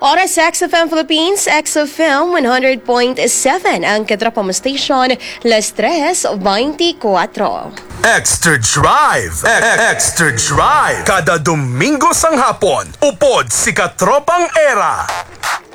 Oras sa XFM Philippines, XFM 100.7 ang Katropa mo station, las 3:24. Extra Drive! Extra Drive! Kada Domingo sang hapon, upod si Katropang Era.